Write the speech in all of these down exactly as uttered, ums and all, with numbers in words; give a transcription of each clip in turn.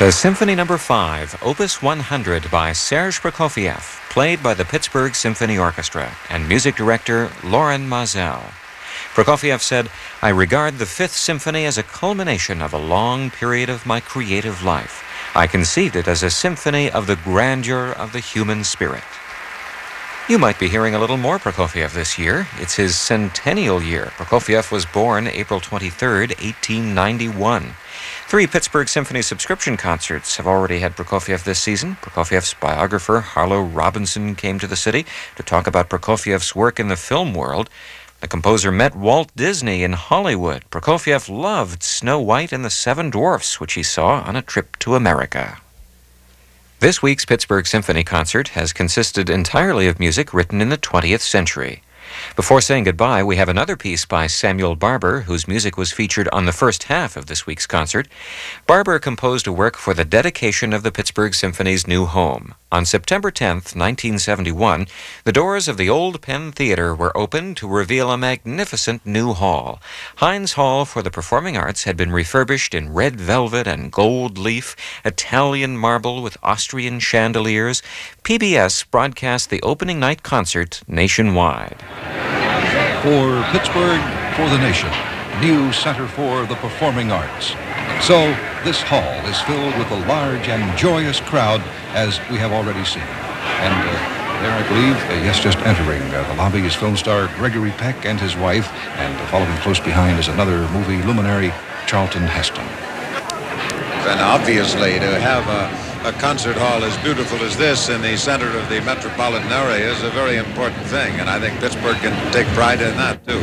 The Symphony Number five, Opus one hundred by Serge Prokofiev, played by the Pittsburgh Symphony Orchestra, and music director Loren Maazel. Prokofiev said, "I regard the Fifth Symphony as a culmination of a long period of my creative life. I conceived it as a symphony of the grandeur of the human spirit." You might be hearing a little more Prokofiev this year. It's his centennial year. Prokofiev was born April twenty-third, eighteen ninety-one. Three Pittsburgh Symphony subscription concerts have already had Prokofiev this season. Prokofiev's biographer, Harlow Robinson, came to the city to talk about Prokofiev's work in the film world. The composer met Walt Disney in Hollywood. Prokofiev loved Snow White and the Seven Dwarfs, which he saw on a trip to America. This week's Pittsburgh Symphony concert has consisted entirely of music written in the twentieth century. Before saying goodbye, we have another piece by Samuel Barber, whose music was featured on the first half of this week's concert. Barber composed a work for the dedication of the Pittsburgh Symphony's new home. On September tenth, nineteen seventy-one, the doors of the Old Penn Theater were opened to reveal a magnificent new hall. Heinz Hall for the Performing Arts had been refurbished in red velvet and gold leaf, Italian marble with Austrian chandeliers. P B S broadcast the opening night concert nationwide. For Pittsburgh, for the nation, new Center for the Performing Arts. So, this hall is filled with a large and joyous crowd, as we have already seen. And uh, there, I believe, uh, yes, just entering uh, the lobby is film star Gregory Peck and his wife, and uh, following close behind is another movie luminary, Charlton Heston. And obviously, to have a, a concert hall as beautiful as this in the center of the metropolitan area is a very important thing, and I think Pittsburgh can take pride in that, too.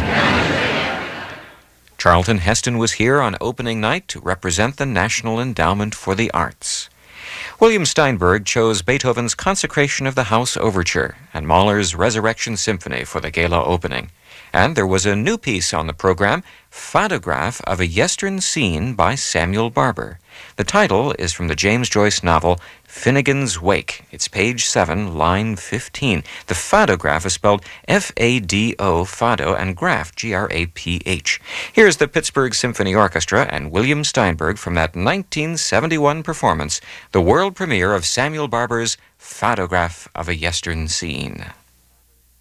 Charlton Heston was here on opening night to represent the National Endowment for the Arts. William Steinberg chose Beethoven's Consecration of the House Overture and Mahler's Resurrection Symphony for the gala opening. And there was a new piece on the program, Photograph of a Yestern Scene by Samuel Barber. The title is from the James Joyce novel Finnegan's Wake. It's page seven, line fifteen. The photograph is spelled F A D O, Fado, and graph, G R A P H. Here's the Pittsburgh Symphony Orchestra and William Steinberg from that nineteen seventy-one performance, the world premiere of Samuel Barber's Photograph of a Yestern Scene.